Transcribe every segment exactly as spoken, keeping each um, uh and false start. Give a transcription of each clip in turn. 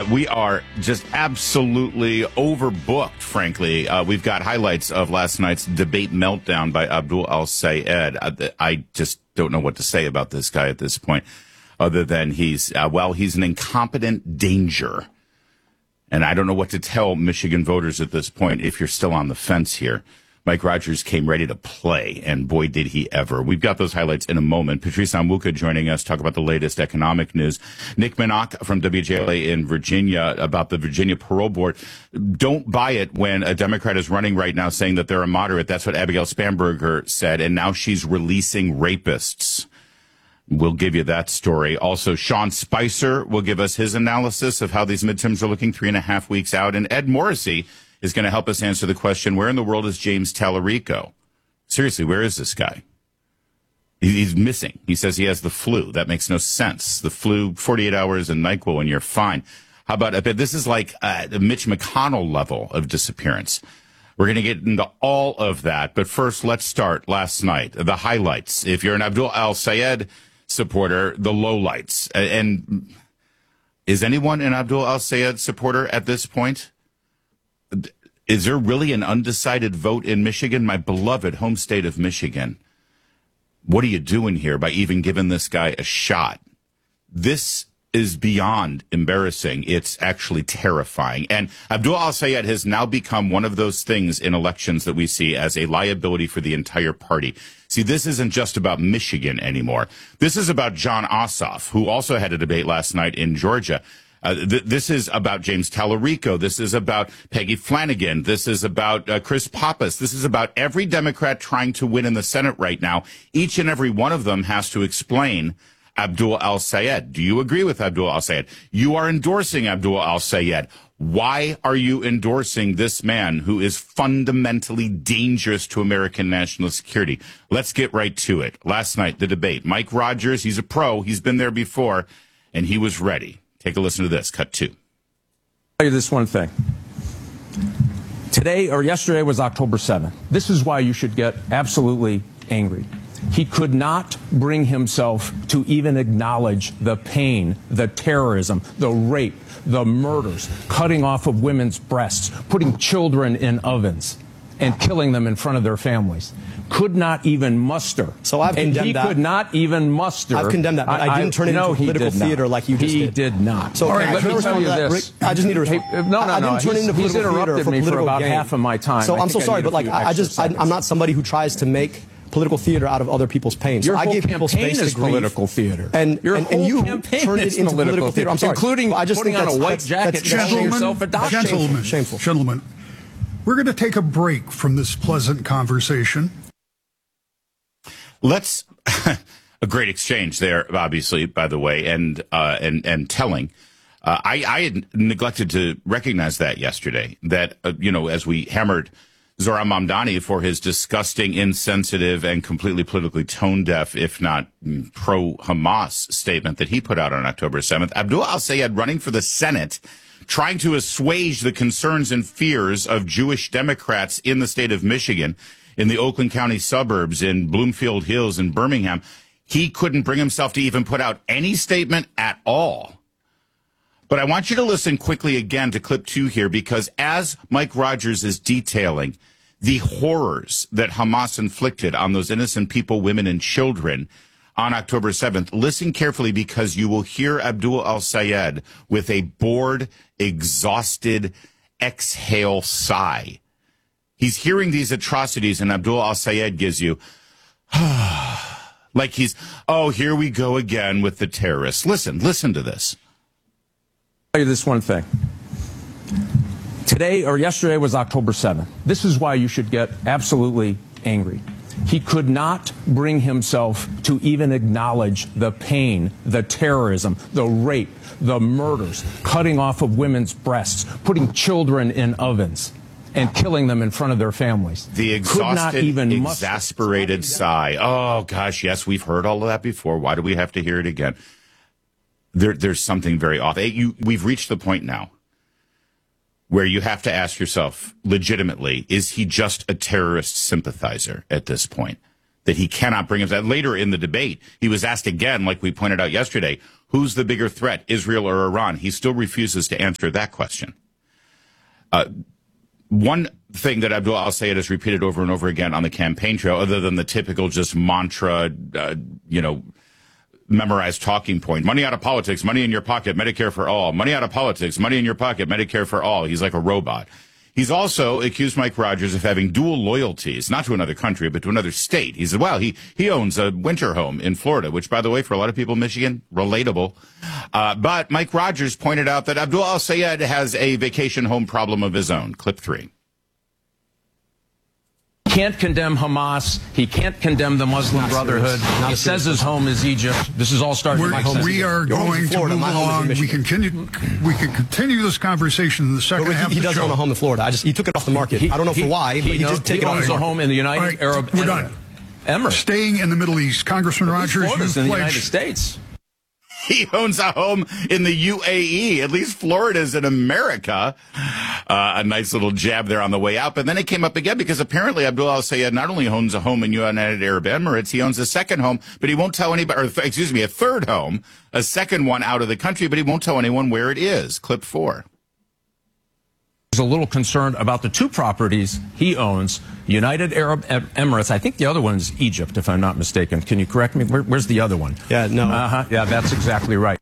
we are just absolutely overbooked, frankly. Uh, we've got highlights of last night's debate meltdown by Abdul Al-Sayed. I, I just don't know what to say about this guy at this point, other than he's, uh, well, he's an incompetent danger. And I don't know what to tell Michigan voters at this point if you're still on the fence here. Mike Rogers came ready to play, and boy, did he ever. We've got those highlights in a moment. Patrice Onwuka joining us, talk about the latest economic news. Nick Minock from W J L A in Virginia about the Virginia Parole Board. Don't buy it when a Democrat is running right now saying that they're a moderate. That's what Abigail Spanberger said, and now she's releasing rapists. We'll give you that story. Also, Sean Spicer will give us his analysis of how these midterms are looking three and a half weeks out. And Ed Morrissey is going to help us answer the question, where in the world is James Tallarico? Seriously, where is this guy? He's missing. He says he has the flu. That makes no sense. The flu, forty-eight hours and NyQuil and you're fine. How about, this is like uh, the Mitch McConnell level of disappearance. We're going to get into all of that. But first, let's start last night, the highlights. If you're an Abdul Al-Sayed supporter, the lowlights. And is anyone an Abdul Al-Sayed supporter at this point? Is there really an undecided vote in Michigan? My beloved home state of Michigan. What are you doing here by even giving this guy a shot? This is beyond embarrassing. It's actually terrifying. And Abdul Al-Sayed has now become one of those things in elections that we see as a liability for the entire party. See, this isn't just about Michigan anymore. This is about Jon Ossoff, who also had a debate last night in Georgia. Uh, th- this is about James Tallarico. This is about Peggy Flanagan. This is about uh, Chris Pappas. This is about every Democrat trying to win in the Senate right now. Each and every one of them has to explain Abdul Al-Sayed. Do you agree with Abdul Al-Sayed? You are endorsing Abdul Al-Sayed. Why are you endorsing this man who is fundamentally dangerous to American national security? Let's get right to it. Last night, the debate. Mike Rogers, he's a pro. He's been there before, and he was ready. Take a listen to this. Cut two. I'll tell you this one thing. Today or yesterday was October seventh. This is why you should get absolutely angry. He could not bring himself to even acknowledge the pain, the terrorism, the rape, the murders, cutting off of women's breasts, putting children in ovens, and killing them in front of their families. Could not even muster. So I've and condemned he that. He could not even muster. I've condemned that, but I, I didn't turn it no, into political theater not. like you just he did. He did not. So all right, let me tell you this. I just need to respond. Hey, no, no, I, no. I didn't turn he's, it into he's political interrupted for me for about gain. half of my time. So I I'm so sorry, but like I just, I, I'm not somebody who tries to make political theater out of other people's pain. So Your I whole give people campaign space is to grieve. Political theater. And, Your and, whole and you campaign turned it is into political, political theater. I'm sorry. Including I just putting think on a white that's, jacket that's, and that's calling shameful. yourself a doctor. Gentlemen, Shameful. Gentlemen, we're going to take a break from this pleasant conversation. Let's a great exchange there, obviously, by the way, and uh, and and telling. Uh, I, I had neglected to recognize that yesterday. That uh, you know, as we hammered Zohran Mamdani for his disgusting, insensitive, and completely politically tone deaf, if not pro-Hamas statement that he put out on October seventh. Abdul Al-Sayed running for the Senate, trying to assuage the concerns and fears of Jewish Democrats in the state of Michigan, in the Oakland County suburbs, in Bloomfield Hills, in Birmingham. He couldn't bring himself to even put out any statement at all. But I want you to listen quickly again to clip two here, because as Mike Rogers is detailing the horrors that Hamas inflicted on those innocent people, women, and children on October seventh, listen carefully, because you will hear Abdul Al-Sayed with a bored, exhausted exhale sigh. He's hearing these atrocities, and Abdul Al-Sayed gives you, like he's, oh, here we go again with the terrorists. Listen, listen to this. I'll tell you this one thing. Today or yesterday was October seventh. This is why you should get absolutely angry. He could not bring himself to even acknowledge the pain, the terrorism, the rape, the murders, cutting off of women's breasts, putting children in ovens, and killing them in front of their families. The exhausted, even exasperated sigh. Oh, gosh, yes, we've heard all of that before. Why do we have to hear it again? There, there's something very off. You, we've reached the point now where you have to ask yourself, legitimately, is he just a terrorist sympathizer at this point? That he cannot bring himself. Later in the debate, he was asked again, like we pointed out yesterday, Who's the bigger threat, Israel or Iran? He still refuses to answer that question. Uh, one thing that Abdul al-Sayed has repeated over and over again on the campaign trail, other than the typical just mantra, uh, you know, memorized talking point, money out of politics, money in your pocket, Medicare for all, money out of politics, money in your pocket, Medicare for all. He's like a robot. He's also accused Mike Rogers of having dual loyalties, not to another country, but to another state. He said, well, he, he owns a winter home in Florida, which, by the way, for a lot of people in Michigan, relatable. Uh, but Mike Rogers pointed out that Abdul al-Sayed has a vacation home problem of his own. Clip three. He can't condemn Hamas. He can't condemn the Muslim Not Brotherhood. serious. Not He serious. says his home is Egypt. This is all starting We're, to make sense. we are Your home's in going to Florida, move my home is in along. We Michigan. continue. We can continue this conversation in the second But half he, he of the does show. own a home in Florida. I just he took it off the market. I don't know for He- why, but he, knows- just take he it off owns the a market. home in the United All right, Arab we're Emirates. done. Emirates. Staying in the Middle East, Congressman Rogers, Florida's you in the United pledged. States. He owns a home in the U A E. At least Florida's in America. Uh, a nice little jab there on the way out. But then it came up again because apparently Abdul al-Sayed not only owns a home in United Arab Emirates, he owns a second home, but he won't tell anybody, or excuse me, a third home, a second one out of the country, but he won't tell anyone where it is. Clip four. He's a little concerned about the two properties he owns, United Arab Emirates. I think the other one's Egypt, if I'm not mistaken. Can you correct me? Where, where's the other one? Yeah, no. Uh-huh. Yeah, that's exactly right.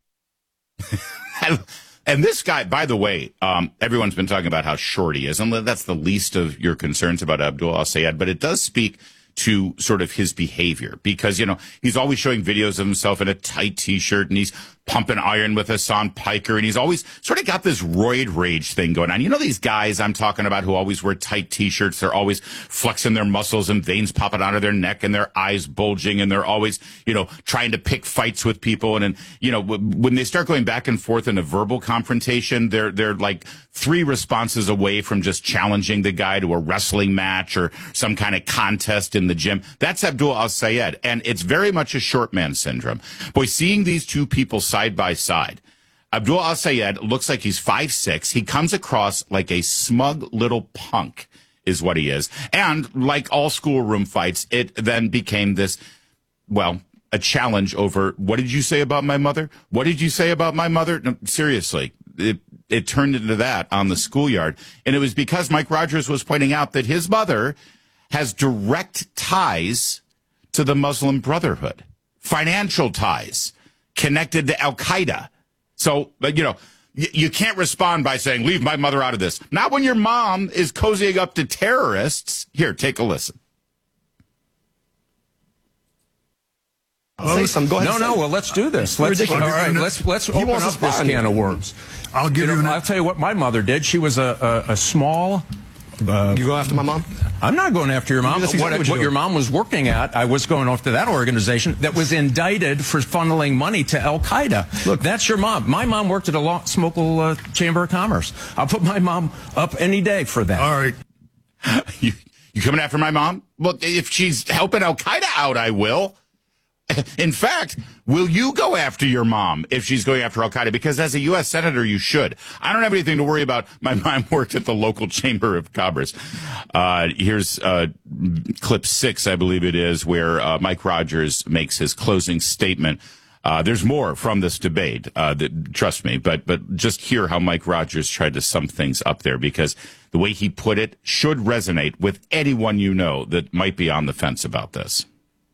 And this guy, by the way, um, everyone's been talking about how short he is, and that's the least of your concerns about Abdul al-Sayed, but it does speak to sort of his behavior because, you know, he's always showing videos of himself in a tight T-shirt and he's pumping iron with Hassan Piker and he's always sort of got this roid rage thing going on. You know these guys I'm talking about who always wear tight T-shirts? They're always flexing their muscles and veins popping out of their neck and their eyes bulging and they're always, you know, trying to pick fights with people. And, and you know, w- when they start going back and forth in a verbal confrontation, they're, they're like three responses away from just challenging the guy to a wrestling match or some kind of contest in the gym. That's Abdul al-Sayed. And it's very much a short man syndrome. Boy, seeing these two people side by side, Abdul al-Sayed looks like he's five six. He comes across like a smug little punk is what he is. And like all schoolroom fights, it then became this, well, a challenge over, what did you say about my mother? What did you say about my mother? No, seriously, it, it turned into that on the schoolyard. And it was because Mike Rogers was pointing out that his mother has direct ties to the Muslim Brotherhood, financial ties connected to Al-Qaeda. So, you know, y- you can't respond by saying, leave my mother out of this. Not when your mom is cozying up to terrorists. Here, take a listen. Say some. Go ahead. No, and no. say. Well, let's do this. It's Let's, all ridiculous. right, let's let's He open wants up to this respond. can of worms. I'll give You you, know, an. I'll tell you what my mother did. She was a a, a small. Uh, You go after my mom? I'm not going after your mom. That's exactly What, what you're what your doing. mom was working at, I was going after that organization that was indicted for funneling money to Al Qaeda. Look, that's your mom. My mom worked at a law, Smokel uh, Chamber of Commerce. I'll put my mom up any day for that. All right. You, you coming after my mom? Well, if she's helping Al-Qaeda out, I will. In fact, will you go after your mom if she's going after Al-Qaeda? Because as a U S senator, you should. I don't have anything to worry about. My mom worked at the local Chamber of Commerce. Uh, here's uh, clip six, I believe it is, where uh, Mike Rogers makes his closing statement. Uh, there's more from this debate, uh, that, trust me, but but just hear how Mike Rogers tried to sum things up there, because the way he put it should resonate with anyone you know that might be on the fence about this.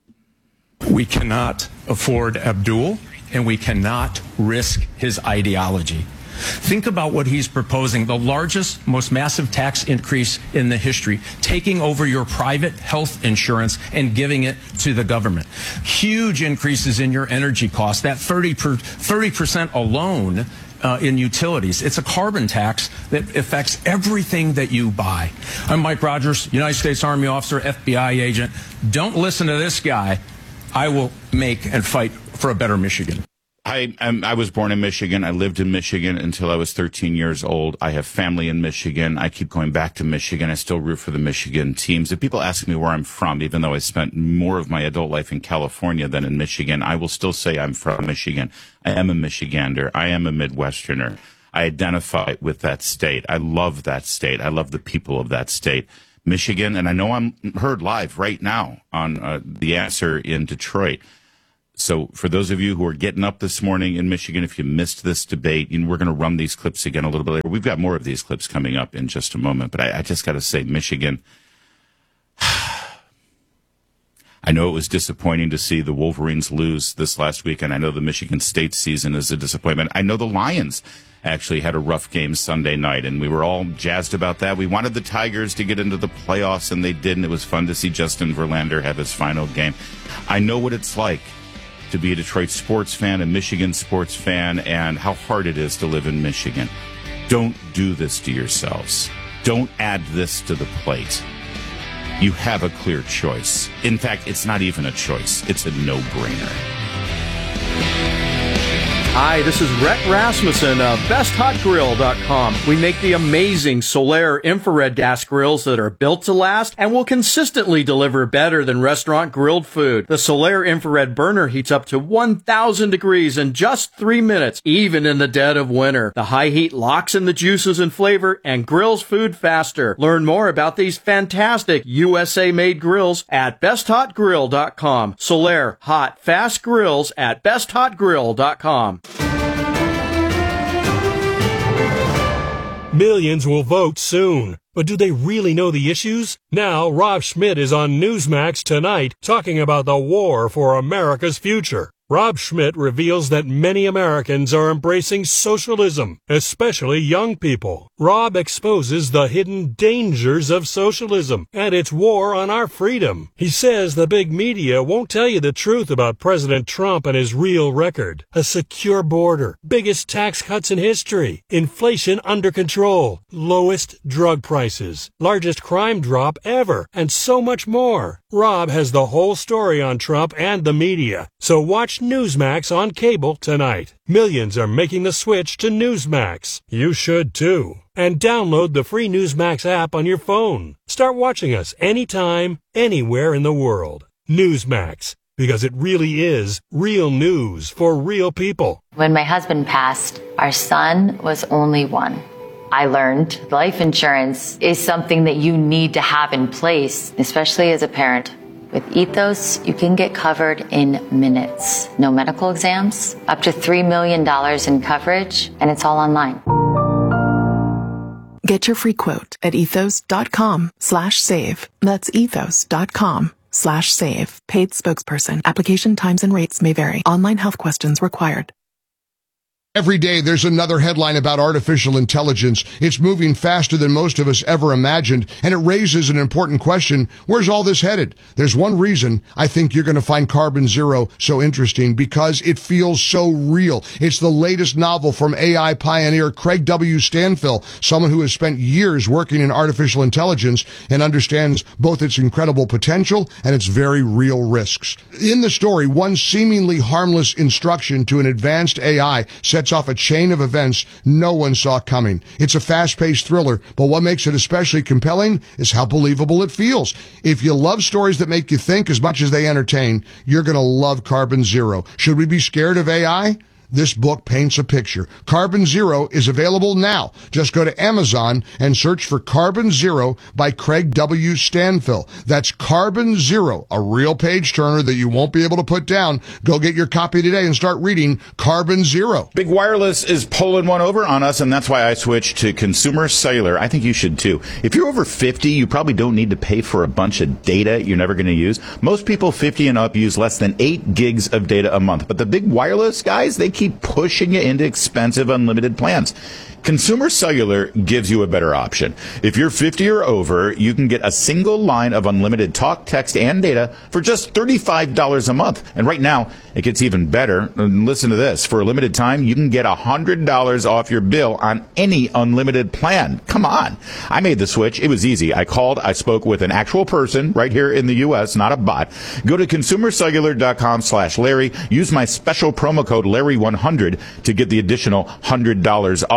We cannot afford Abdul, and we cannot risk his ideology. Think about what he's proposing, the largest, most massive tax increase in the history, taking over your private health insurance and giving it to the government. Huge increases in your energy costs, that thirty percent alone uh, in utilities. It's a carbon tax that affects everything that you buy. I'm Mike Rogers, United States Army officer, F B I agent. Don't listen to this guy. I will make and fight for a better Michigan. I I'm, I was born in Michigan. I lived in Michigan until I was thirteen years old. I have family in Michigan. I keep going back to Michigan. I still root for the Michigan teams. If people ask me where I'm from, even though I spent more of my adult life in California than in Michigan, I will still say I'm from Michigan. I am a Michigander. I am a Midwesterner. I identify with that state. I love that state. I love the people of that state. Michigan, and I know I'm heard live right now on uh, The Answer in Detroit. So for those of you who are getting up this morning in Michigan, if you missed this debate, you know, we're going to run these clips again a little bit later. We've got more of these clips coming up in just a moment. But I, I just got to say, Michigan, I know it was disappointing to see the Wolverines lose this last week, and I know the Michigan State season is a disappointment. I know the Lions actually had a rough game Sunday night, and we were all jazzed about that. We wanted the Tigers to get into the playoffs, and they didn't. It was fun to see Justin Verlander have his final game. I know what it's like to be a Detroit sports fan, a Michigan sports fan, and how hard it is to live in Michigan. Don't do this to yourselves. Don't add this to the plate. You have a clear choice. In fact, it's not even a choice. It's a no-brainer. Hi, this is Rhett Rasmussen of best hot grill dot com. We make the amazing Solaire infrared gas grills that are built to last and will consistently deliver better than restaurant grilled food. The Solaire infrared burner heats up to one thousand degrees in just three minutes, even in the dead of winter. The high heat locks in the juices and flavor and grills food faster. Learn more about these fantastic U S A-made grills at best hot grill dot com. Solaire hot, fast grills at best hot grill dot com. Millions will vote soon, but do they really know the issues? Now, Rob Schmidt is on Newsmax tonight talking about the war for America's future. Rob Schmidt reveals that many Americans are embracing socialism, especially young people. Rob exposes the hidden dangers of socialism and its war on our freedom. He says the big media won't tell you the truth about President Trump and his real record. A secure border, biggest tax cuts in history, inflation under control, lowest drug prices, largest crime drop ever, and so much more. Rob has the whole story on Trump and the media, so watch Newsmax on cable tonight. Millions are making the switch to Newsmax. You should too. And download the free Newsmax app on your phone. Start watching us anytime, anywhere in the world. Newsmax, because it really is real news for real people. When my husband passed, our son was only one. I learned life insurance is something that you need to have in place, especially as a parent. With Ethos, you can get covered in minutes. No medical exams, up to three million dollars in coverage, and it's all online. Get your free quote at ethos.com slash save. That's ethos.com slash save. Paid spokesperson. Application times and rates may vary. Online health questions required. Every day there's another headline about artificial intelligence. It's moving faster than most of us ever imagined, and it raises an important question. Where's all this headed? There's one reason I think you're going to find Carbon Zero so interesting, because it feels so real. It's the latest novel from A I pioneer Craig W. Stanfill, someone who has spent years working in artificial intelligence and understands both its incredible potential and its very real risks. In the story, one seemingly harmless instruction to an advanced A I sets off a chain of events no one saw coming. It's a fast-paced thriller, but what makes it especially compelling is how believable it feels. If you love stories that make you think as much as they entertain, you're going to love Carbon Zero. Should we be scared of A I? This book paints a picture. Carbon Zero is available now. Just go to Amazon and search for Carbon Zero by Craig W. Stanfill. That's Carbon Zero, a real page-turner that you won't be able to put down. Go get your copy today and start reading Carbon Zero. Big Wireless is pulling one over on us, and that's why I switched to Consumer Cellular. I think you should too. If you're over fifty, you probably don't need to pay for a bunch of data you're never going to use. Most people fifty and up use less than eight gigs of data a month. But the big wireless guys, they keep keep pushing you into expensive unlimited plans. Consumer Cellular gives you a better option. If you're fifty or over, you can get a single line of unlimited talk, text, and data for just thirty-five dollars a month. And right now, it gets even better. And listen to this. For a limited time, you can get one hundred dollars off your bill on any unlimited plan. Come on. I made the switch. It was easy. I called. I spoke with an actual person right here in the U S, not a bot. Go to consumercellular.com slash Larry. Use my special promo code Larry one hundred to get the additional one hundred dollars off.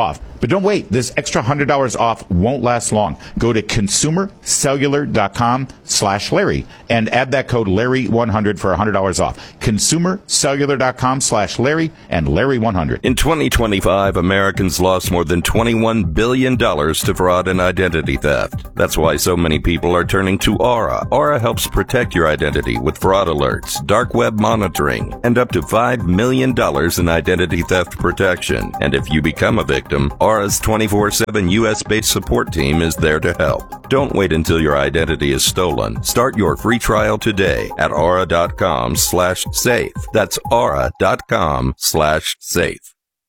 But don't wait. This extra one hundred dollars off won't last long. Go to consumercellular.com slash Larry and add that code Larry one hundred for one hundred dollars off. consumercellular.com slash Larry and Larry one hundred. In twenty twenty-five, Americans lost more than twenty-one billion dollars to fraud and identity theft. That's why so many people are turning to Aura. Aura helps protect your identity with fraud alerts, dark web monitoring, and up to five million dollars in identity theft protection. And if you become a victim, Aura's twenty-four seven U S-based support team is there to help. Don't wait until your identity is stolen. Start your free trial today at aura.com slash safe. That's aura.com slash safe.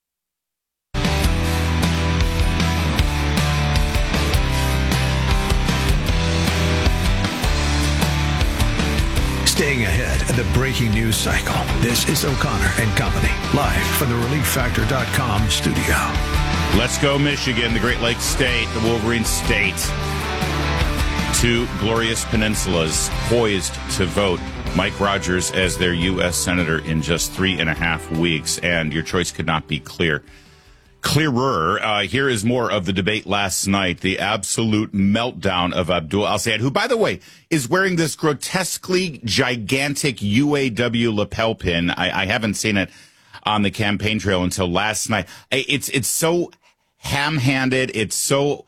Staying ahead of the breaking news cycle. This is O'Connor and Company, live from the relief factor dot com studio. Let's go, Michigan, the Great Lakes State, the Wolverine State. Two glorious peninsulas poised to vote Mike Rogers as their U S Senator in just three and a half weeks, and your choice could not be clear. Clearer. Uh, here is more of the debate last night, the absolute meltdown of Abdul Al-Sayed, who, by the way, is wearing this grotesquely gigantic U A W lapel pin. I, I haven't seen it on the campaign trail until last night. It's it's so ham-handed. It's so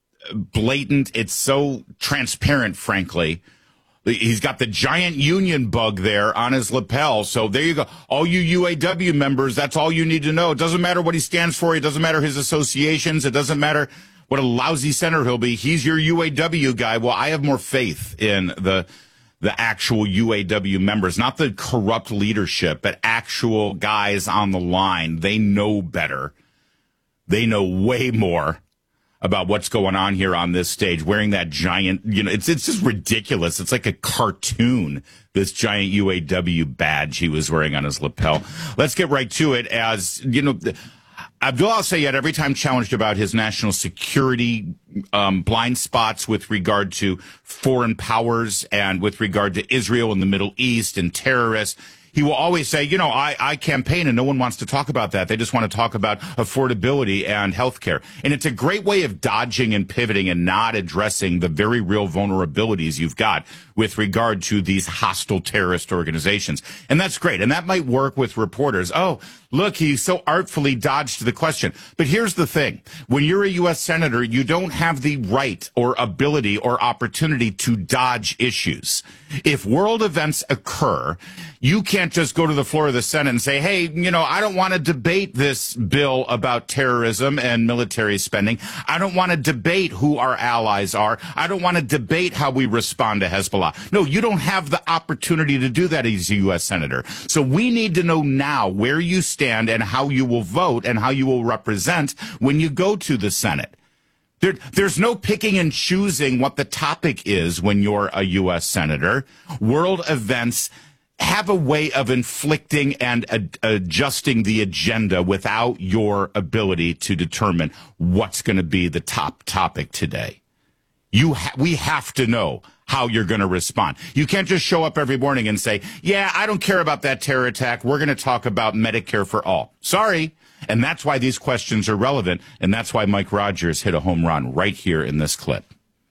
blatant. It's so transparent, frankly. He's got the giant union bug there on his lapel. So there you go. All you U A W members, that's all you need to know. It doesn't matter what he stands for. It doesn't matter his associations. It doesn't matter what a lousy senator he'll be. He's your U A W guy. Well, I have more faith in the the actual U A W members, not the corrupt leadership, but actual guys on the line. They know better. They know way more about what's going on here on this stage, wearing that giant, you know, it's it's just ridiculous. It's like a cartoon, this giant U A W badge he was wearing on his lapel. Let's get right to it. As, you know, Abdul Al-Sayed, every time challenged about his national security um, blind spots with regard to foreign powers and with regard to Israel and the Middle East and terrorists, he will always say, you know, I, I campaign and no one wants to talk about that. They just want to talk about affordability and health care. And it's a great way of dodging and pivoting and not addressing the very real vulnerabilities you've got with regard to these hostile terrorist organizations. And that's great. And that might work with reporters. Oh, look, he so artfully dodged the question. But here's the thing. When you're a U S senator, you don't have the right or ability or opportunity to dodge issues. If world events occur, you can't just go to the floor of the Senate and say, hey, you know, I don't want to debate this bill about terrorism and military spending. I don't want to debate who our allies are. I don't want to debate how we respond to Hezbollah. No, you don't have the opportunity to do that as a U S senator. So we need to know now where you stand and how you will vote and how you will represent when you go to the Senate. There, there's no picking and choosing what the topic is when you're a U S senator. World events have a way of inflicting and ad- adjusting the agenda without your ability to determine what's going to be the top topic today. You ha- we have to know how you're going to respond. You can't just show up every morning and say, yeah, I don't care about that terror attack. We're going to talk about Medicare for all. Sorry. And that's why these questions are relevant. And that's why Mike Rogers hit a home run right here in this clip.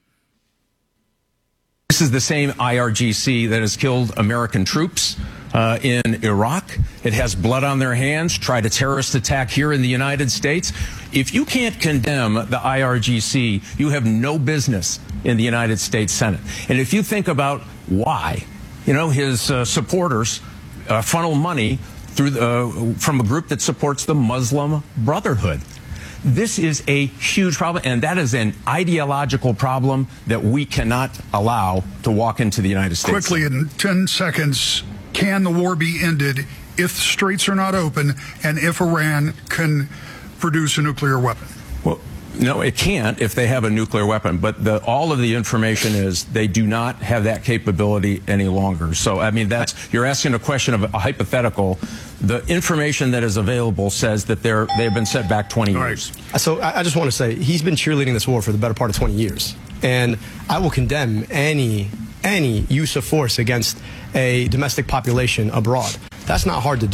This is the same I R G C that has killed American troops uh, in Iraq. It has blood on their hands, tried a terrorist attack here in the United States. If you can't condemn the I R G C, you have no business in the United States Senate. And if you think about why, you know, his uh, supporters uh, funnel money through the, uh, from a group that supports the Muslim Brotherhood. This is a huge problem, and that is an ideological problem that we cannot allow to walk into the United States. Quickly, in ten seconds, can the war be ended if the straits are not open and if Iran can produce a nuclear weapon? Well, no, it can't if they have a nuclear weapon, but the, all of the information is they do not have that capability any longer. So, I mean, that's, you're asking a question of a hypothetical. The information that is available says that they're, they've been set back twenty years. So I just want to say, he's been cheerleading this war for the better part of twenty years. And I will condemn any, any use of force against a domestic population abroad. That's not hard to do.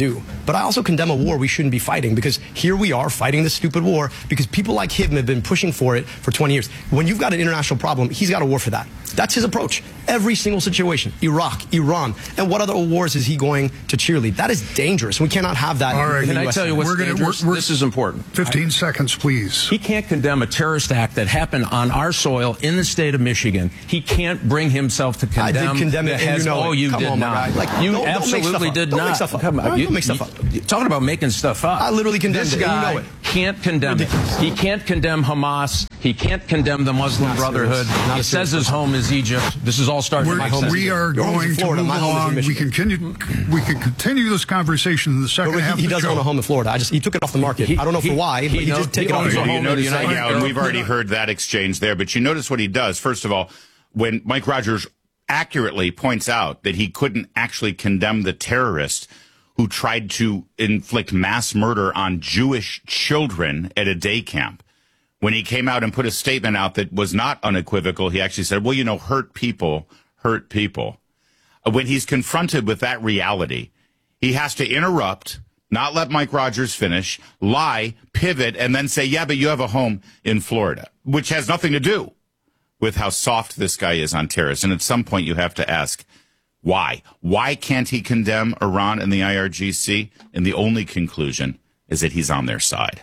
But I also condemn a war we shouldn't be fighting, because here we are fighting this stupid war because people like him have been pushing for it for twenty years. When you've got an international problem, he's got a war for that. That's his approach. Every single situation. Iraq, Iran. And what other wars is he going to cheerlead? That is dangerous. We cannot have that. All right. Can I tell you what's we're gonna, dangerous? we're, we're, this is important. fifteen I, seconds, please. He can't condemn a terrorist act that happened on our soil in the state of Michigan. He can't bring himself to condemn. I did condemn it, and you know Oh, it. you Come did on, not. Like, you don't, absolutely don't make did don't not. Make stuff up. Come on. Don't You, make stuff you, up. Talking about making stuff up. I literally condemned this it, guy and you know it. Can't condemn Ridiculous. it. He can't condemn Hamas. He can't condemn the Muslim Not Brotherhood. serious. Not He serious. says his home is Egypt. This is all starting. We're, My home we is are Your home's in going to Florida. move My home is in along. We Michigan. continue. We can continue this conversation in the second But half. he, he of the does show. own a home in Florida. I just he took it off the market. He- I don't know he- for why, he but he, knows- did take he it off owns the a market. home You in the notice that, United yeah, and we've Arab already heard that exchange there, but you notice what he does. First of all, when Mike Rogers accurately points out that he couldn't actually condemn the terrorist who tried to inflict mass murder on Jewish children at a day camp. When he came out and put a statement out that was not unequivocal, he actually said, well, you know, hurt people, hurt people. When he's confronted with that reality, he has to interrupt, not let Mike Rogers finish, lie, pivot, and then say, yeah, but you have a home in Florida, which has nothing to do with how soft this guy is on terrorists. And at some point you have to ask, why? Why can't he condemn Iran and the I R G C? And the only conclusion is that he's on their side.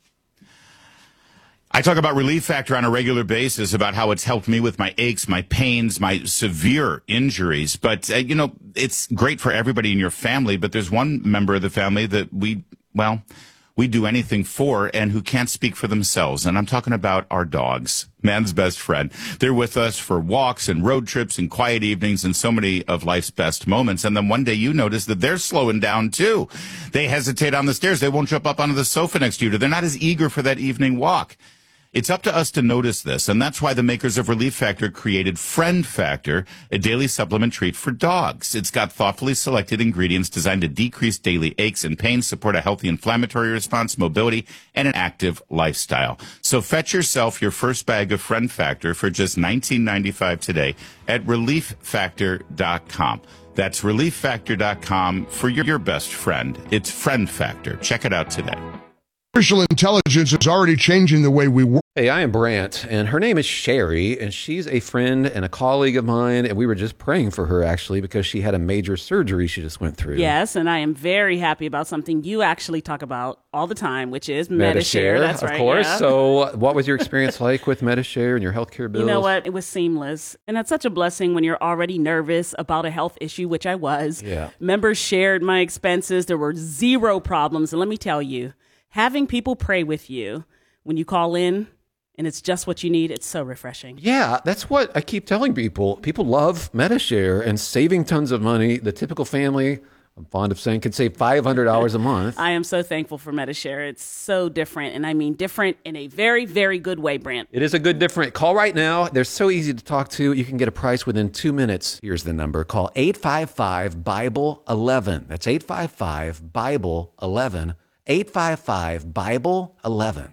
I talk about Relief Factor on a regular basis, about how it's helped me with my aches, my pains, my severe injuries. But, uh, you know, it's great for everybody in your family, but there's one member of the family that we, well, we do anything for and who can't speak for themselves. And I'm talking about our dogs, man's best friend. They're with us for walks and road trips and quiet evenings and so many of life's best moments. And then one day you notice that they're slowing down too. They hesitate on the stairs. They won't jump up onto the sofa next to you. They're not as eager for that evening walk. It's up to us to notice this, and that's why the makers of Relief Factor created Friend Factor, a daily supplement treat for dogs. It's got thoughtfully selected ingredients designed to decrease daily aches and pains, support a healthy inflammatory response, mobility, and an active lifestyle. So fetch yourself your first bag of Friend Factor for just nineteen ninety-five today at relief factor dot com. That's relief factor dot com for your, your best friend. It's Friend Factor. Check it out today. Artificial intelligence is already changing the way we work. Hey, I am Brant, and her name is Sherry, and she's a friend and a colleague of mine, and we were just praying for her, actually, because she had a major surgery she just went through. Yes, and I am very happy about something you actually talk about all the time, which is MediShare. MediShare. That's of right, course. yeah. So what was your experience like with MediShare and your healthcare bills? You know what? It was seamless. And that's such a blessing when you're already nervous about a health issue, which I was. Yeah. Members shared my expenses. There were zero problems. And let me tell you, having people pray with you when you call in and it's just what you need, it's so refreshing. Yeah, that's what I keep telling people. People love MediShare and saving tons of money. The typical family, I'm fond of saying, could save five hundred dollars a month. I am so thankful for MediShare. It's so different. And I mean different in a very, very good way, Brant. It is a good different. Call right now. They're so easy to talk to. You can get a price within two minutes. Here's the number. Call eight five five, Bible eleven. That's eight five five, Bible eleven. eight five five, Bible eleven.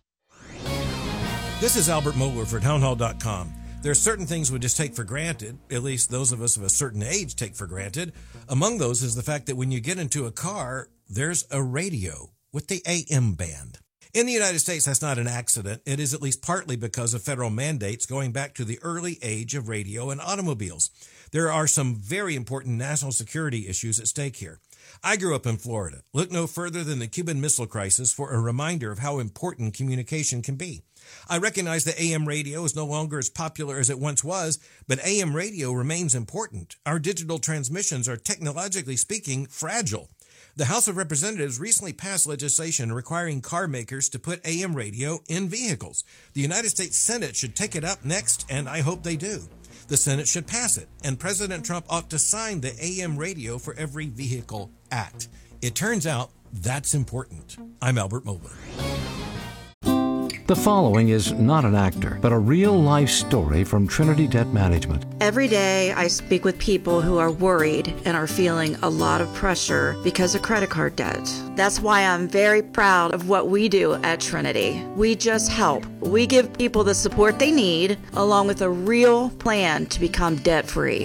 This is Albert Mohler for townhall dot com. There are certain things we just take for granted, at least those of us of a certain age take for granted. Among those is the fact that when you get into a car, there's a radio with the A M band. In the United States, that's not an accident. It is at least partly because of federal mandates going back to the early age of radio and automobiles. There are some very important national security issues at stake here. I grew up in Florida. Look no further than the Cuban Missile Crisis for a reminder of how important communication can be. I recognize that A M radio is no longer as popular as it once was, but A M radio remains important. Our digital transmissions are, technologically speaking, fragile. The House of Representatives recently passed legislation requiring car makers to put A M radio in vehicles. The United States Senate should take it up next, and I hope they do. The Senate should pass it, and President Trump ought to sign the A M Radio for Every Vehicle Act. It turns out that's important. I'm Albert Mohler. The following is not an actor, but a real-life story from Trinity Debt Management. Every day I speak with people who are worried and are feeling a lot of pressure because of credit card debt. That's why I'm very proud of what we do at Trinity. We just help. We give people the support they need, along with a real plan to become debt-free.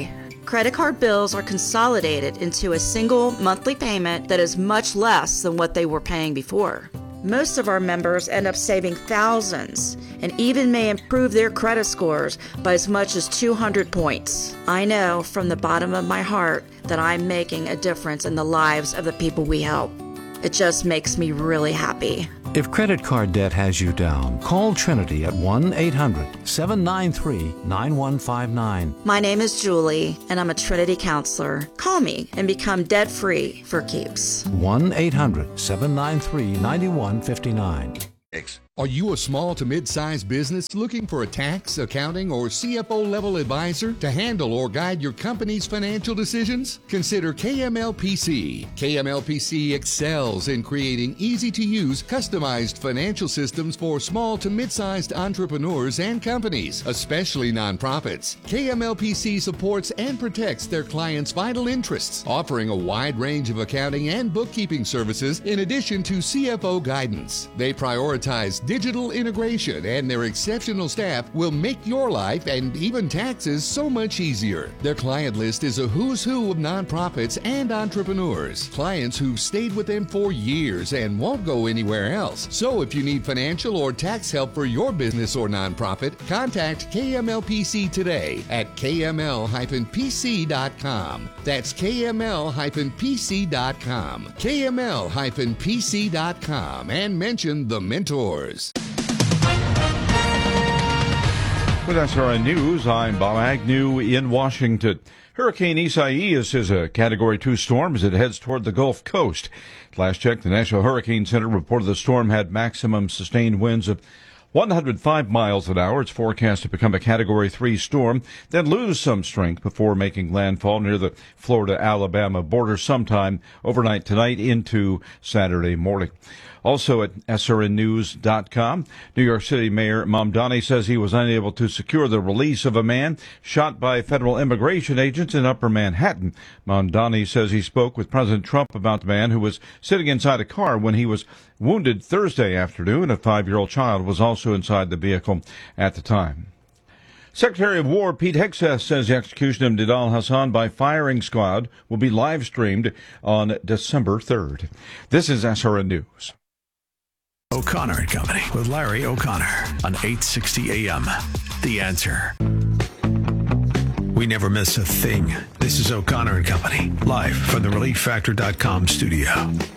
Credit card bills are consolidated into a single monthly payment that is much less than what they were paying before. Most of our members end up saving thousands and even may improve their credit scores by as much as two hundred points. I know from the bottom of my heart that I'm making a difference in the lives of the people we help. It just makes me really happy. If credit card debt has you down, call Trinity at one eight hundred seven nine three nine one five nine. My name is Julie, and I'm a Trinity counselor. Call me and become debt-free for keeps. one eight hundred seven nine three nine one five nine. Are you a small to mid-sized business looking for a tax, accounting, or C F O level advisor to handle or guide your company's financial decisions? Consider K M L P C. K M L P C excels in creating easy-to-use, customized financial systems for small to mid-sized entrepreneurs and companies, especially nonprofits. K M L P C supports and protects their clients' vital interests, offering a wide range of accounting and bookkeeping services in addition to C F O guidance. They prioritize digital integration, and their exceptional staff will make your life and even taxes so much easier. Their client list is a who's who of nonprofits and entrepreneurs, clients who've stayed with them for years and won't go anywhere else. So if you need financial or tax help for your business or nonprofit, contact K M L P C today at K M L P C dot com. That's K M L P C dot com. K M L P C dot com, and mention the mentors. With S R N News, I'm Bob Agnew in Washington. Hurricane Isaias is a Category two storm as it heads toward the Gulf Coast. Last check, the National Hurricane Center reported the storm had maximum sustained winds of one hundred five miles an hour. It's forecast to become a Category three storm, then lose some strength before making landfall near the Florida-Alabama border sometime overnight tonight into Saturday morning. Also at S R N news dot com, New York City Mayor Mamdani says he was unable to secure the release of a man shot by federal immigration agents in Upper Manhattan. Mamdani says he spoke with President Trump about the man who was sitting inside a car when he was wounded Thursday afternoon. A five-year-old child was also inside the vehicle at the time. Secretary of War Pete Hegseth says the execution of Nidal Hasan by firing squad will be live-streamed on December third. This is S R N News. O'Connor and Company with Larry O'Connor on eight sixty A M. The Answer. We never miss a thing. This is O'Connor and Company, live from the relief factor dot com studio.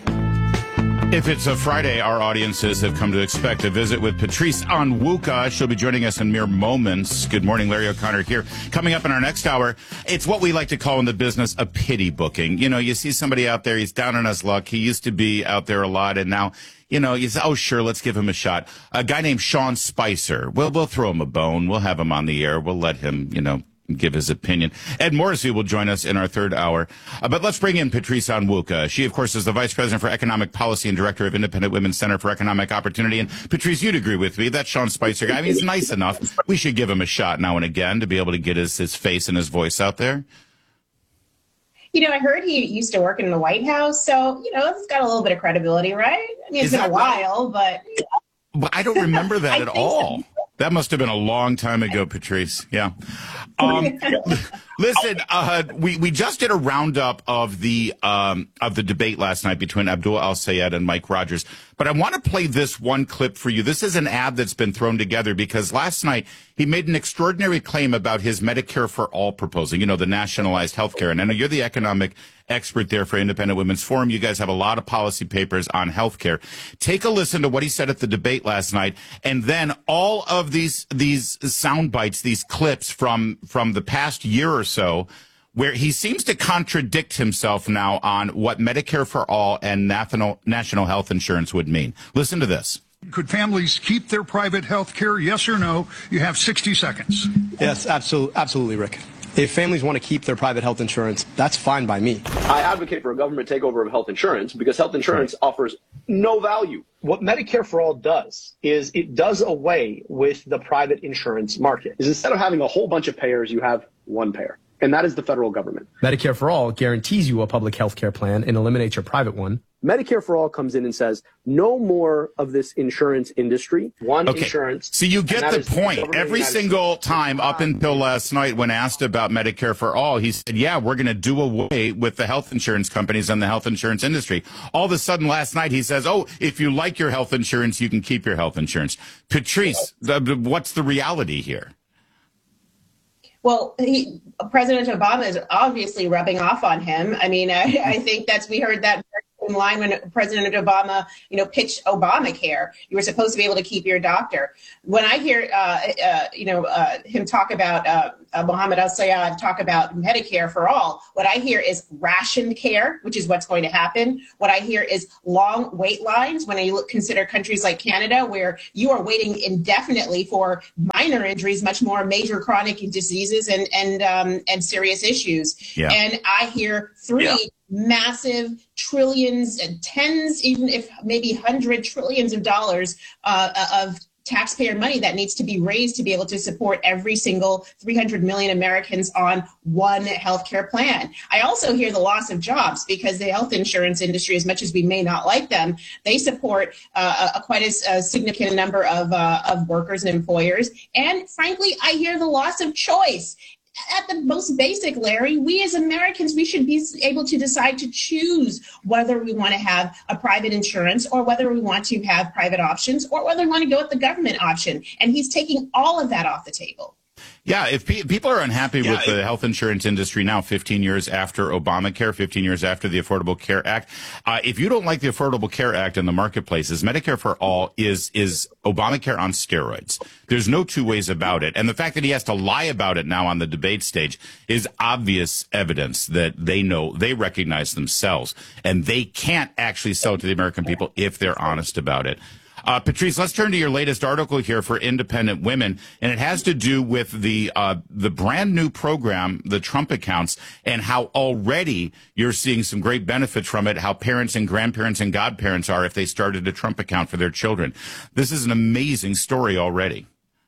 If it's a Friday, our audiences have come to expect a visit with Patrice Onwuka. She'll be joining us in mere moments. Good morning, Larry O'Connor here. Coming up in our next hour, it's what we like to call in the business a pity booking. You know, you see somebody out there, he's down on his luck. He used to be out there a lot, and now, you know, you say, oh, sure, let's give him a shot. A guy named Sean Spicer. We'll, we'll throw him a bone. We'll have him on the air. We'll let him, you know, give his opinion. Ed Morrissey will join us in our third hour. Uh, but let's bring in Patrice Onwuka. She, of course, is the Vice President for Economic Policy and Director of Independent Women's Center for Economic Opportunity. And Patrice, you'd agree with me. That Sean Spicer guy, I mean, he's nice enough. We should give him a shot now and again to be able to get his, his face and his voice out there. You know, I heard he used to work in the White House, so, you know, it's got a little bit of credibility, right? I mean, it's Is been a that while, right? but... But I don't remember that I at think all. so. That must have been a long time ago, Patrice. Yeah. Um, listen, uh, we, we just did a roundup of the um, of the debate last night between Abdul Al-Sayed and Mike Rogers. But I want to play this one clip for you. This is an ad that's been thrown together because last night he made an extraordinary claim about his Medicare for All proposal, you know, the nationalized health care. And I know you're the economic expert there for Independent Women's Forum. You guys have a lot of policy papers on health care. Take a listen to what he said at the debate last night, and then all of these these sound bites, these clips from from the past year or so, where he seems to contradict himself now on what Medicare for All and national national health insurance would mean. Listen to this. Could families keep their private health care? Yes or no? You have sixty seconds. Yes, absolutely, absolutely, Rick. If families want to keep their private health insurance, that's fine by me. I advocate for a government takeover of health insurance because health insurance right. offers no value. What Medicare for All does is it does away with the private insurance market. Is instead of having a whole bunch of payers, you have one payer, and that is the federal government. Medicare for All guarantees you a public health care plan and eliminates your private one. Medicare for All comes in and says, no more of this insurance industry. One Okay. insurance. So you and get that the is government point. of the Every United single States. time up until last night when asked about Medicare for All, he said, yeah, we're going to do away with the health insurance companies and the health insurance industry. All of a sudden last night he says, oh, if you like your health insurance, you can keep your health insurance. Patrice, the, the, what's the reality here? Well, he, President Obama is obviously rubbing off on him. I mean, I, I think that's, we heard that in line when President Obama, you know, pitched Obamacare. You were supposed to be able to keep your doctor. When I hear, uh, uh, you know, uh, him talk about uh, uh, Mohammed Al-Sayed talk about Medicare for all, what I hear is rationed care, which is what's going to happen. What I hear is long wait lines when I look, consider countries like Canada, where you are waiting indefinitely for minor injuries, much more major chronic diseases and and um, and serious issues. Yeah. And I hear three. Yeah. massive trillions and tens, even if maybe hundred trillions of dollars uh, of taxpayer money that needs to be raised to be able to support every single three hundred million Americans on one healthcare plan. I also hear the loss of jobs because the health insurance industry, as much as we may not like them, they support uh, a, quite a, a significant number of, uh, of workers and employers. And frankly, I hear the loss of choice. At the most basic, Larry, we as Americans, we should be able to decide to choose whether we want to have a private insurance or whether we want to have private options or whether we want to go with the government option. And he's taking all of that off the table. Yeah, if pe- people are unhappy Yeah, with the health insurance industry now, fifteen years after Obamacare, fifteen years after the Affordable Care Act, uh, if you don't like the Affordable Care Act in the marketplaces, Medicare for All is is Obamacare on steroids. There's no two ways about it. And the fact that he has to lie about it now on the debate stage is obvious evidence that they know, they recognize themselves, and they can't actually sell it to the American people if they're honest about it. Uh, Patrice, let's turn to your latest article here for Independent Women, and it has to do with the uh, the brand new program, the Trump accounts, and how already you're seeing some great benefits from it, how parents and grandparents and godparents are if they started a Trump account for their children. This is an amazing story already.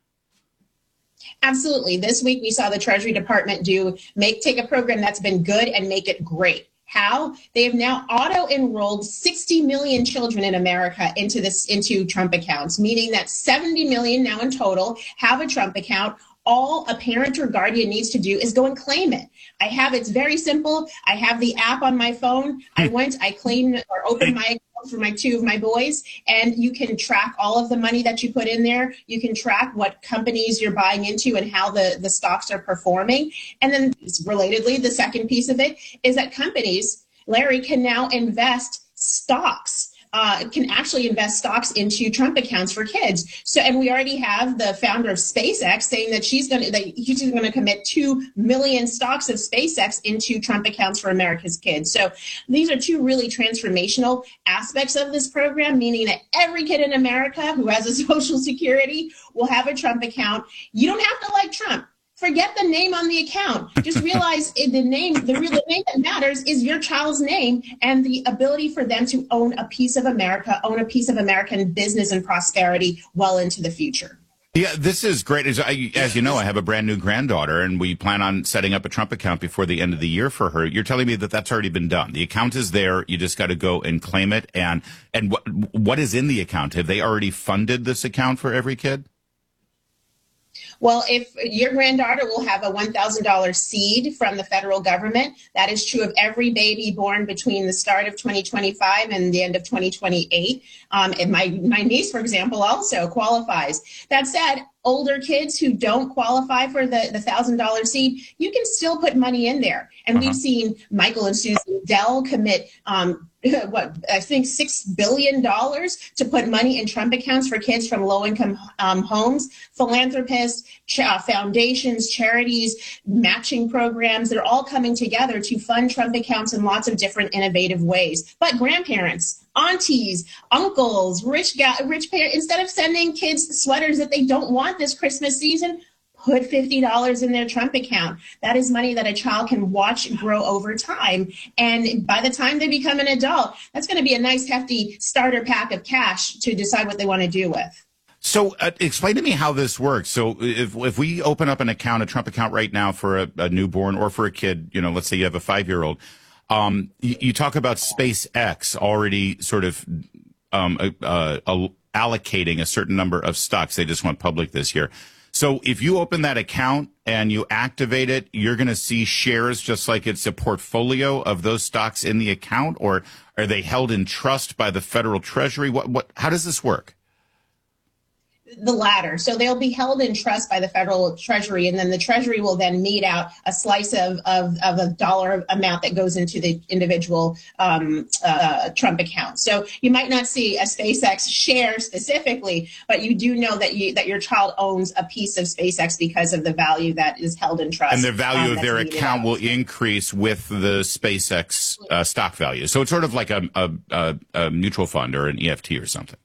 Absolutely. This week we saw the Treasury Department do make take a program that's been good and make it great. How? They have now auto-enrolled sixty million children in America into this into Trump accounts, meaning that seventy million now in total have a Trump account. All a parent or guardian needs to do is go and claim it. I have, it's very simple. I have the app on my phone. I went, I claimed or opened my account for my two of my boys, and you can track all of the money that you put in there. You can track what companies you're buying into and how the, the stocks are performing. And then relatedly, the second piece of it is that companies, Larry, can now invest stocks. Uh, can actually invest stocks into Trump accounts for kids. So, and we already have the founder of SpaceX saying that she's going to, that she's going to commit two million stocks of SpaceX into Trump accounts for America's kids. So these are two really transformational aspects of this program, meaning that every kid in America who has a Social Security will have a Trump account. You don't have to like Trump. Forget the name on the account. Just realize the name, the real the name that matters is your child's name and the ability for them to own a piece of America, own a piece of American business and prosperity well into the future. Yeah, this is great. As, I, as you know, I have a brand new granddaughter, and we plan on setting up a Trump account before the end of the year for her. You're telling me that that's already been done. The account is there. You just got to go and claim it. And, and what, what is in the account? Have they already funded this account for every kid? Well, if your granddaughter will have a one thousand dollars seed from the federal government, that is true of every baby born between the start of twenty twenty-five and the end of twenty twenty-eight. Um, and my, my niece, for example, also qualifies. That said, older kids who don't qualify for the, the one thousand dollars seed, you can still put money in there. And uh-huh. we've seen Michael and Susan Dell commit um, what I think six billion dollars to put money in Trump accounts for kids from low-income um, homes. Philanthropists, ch- uh, foundations, charities, matching programs, they're all coming together to fund Trump accounts in lots of different innovative ways. But grandparents, aunties, uncles, rich ga- rich parents, instead of sending kids sweaters that they don't want this Christmas season, put fifty dollars in their Trump account. That is money that a child can watch grow over time. And by the time they become an adult, that's going to be a nice hefty starter pack of cash to decide what they want to do with. So uh, explain to me how this works. So if if we open up an account, a Trump account right now for a, a newborn or for a kid, you know, let's say you have a five-year-old, Um, you, you talk about SpaceX already sort of um, uh, uh, allocating a certain number of stocks. They just went public this year. So if you open that account and you activate it, you're going to see shares just like it's a portfolio of those stocks in the account, or are they held in trust by the federal treasury? What, what, how does this work? The latter. So they'll be held in trust by the federal treasury, and then the treasury will then mete out a slice of, of, of a dollar amount that goes into the individual um, uh, Trump account. So you might not see a SpaceX share specifically, but you do know that you that your child owns a piece of SpaceX because of the value that is held in trust. And the value um, of their account out. will increase with the SpaceX uh, stock value. So it's sort of like a, a, a, a mutual fund or an E F T or something.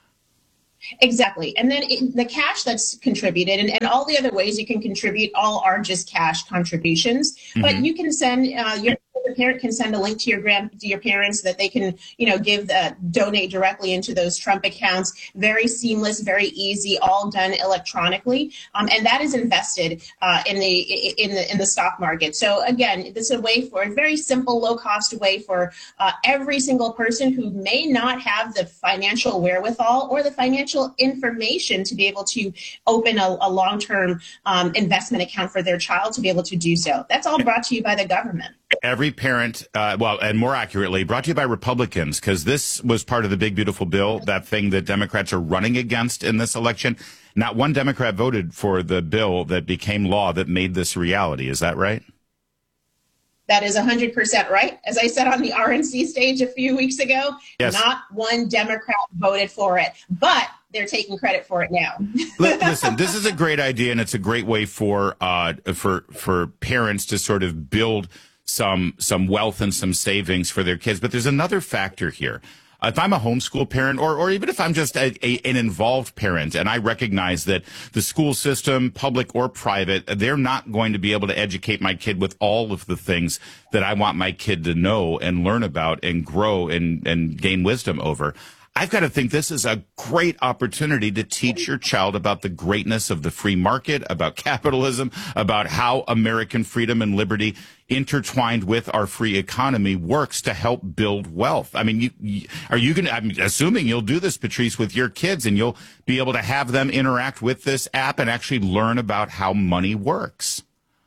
Exactly. And then it, the cash that's contributed and, and all the other ways you can contribute, all are just cash contributions. Mm-hmm. But you can send uh, your the parent can send a link to your grand to your parents that they can, you know, give the donate directly into those Trump accounts. Very seamless, very easy, all done electronically, um, and that is invested uh, in the in the in the stock market. So again, this is a way for a very simple, low cost way for uh, every single person who may not have the financial wherewithal or the financial information to be able to open a, a long term um, investment account for their child to be able to do so. That's all brought to you by the government. Every parent, uh, well, and more accurately, brought to you by Republicans, because this was part of the big, beautiful bill, that thing that Democrats are running against in this election. Not one Democrat voted for the bill that became law that made this reality. Is that right? That is one hundred percent right. As I said on the R N C stage a few weeks ago, yes. Not one Democrat voted for it, but they're taking credit for it now. Listen, this is a great idea, and it's a great way for uh, for for parents to sort of build some some wealth and some savings for their kids. But there's another factor here. If I'm a homeschool parent, or or even if I'm just a, a, an involved parent, and I recognize that the school system, public or private, they're not going to be able to educate my kid with all of the things that I want my kid to know and learn about and grow and, and gain wisdom over, I've got to think this is a great opportunity to teach your child about the greatness of the free market, about capitalism, about how American freedom and liberty intertwined with our free economy works to help build wealth. I mean, you, you, are you going to, I'm assuming you'll do this, Patrice, with your kids, and you'll be able to have them interact with this app and actually learn about how money works.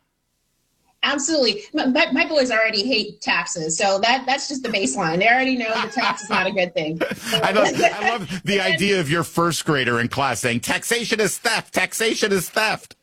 Absolutely. My, my boys already hate taxes, so that that's just the baseline. They already know that tax is not a good thing. I love, I love the idea of your first grader in class saying, taxation is theft, taxation is theft.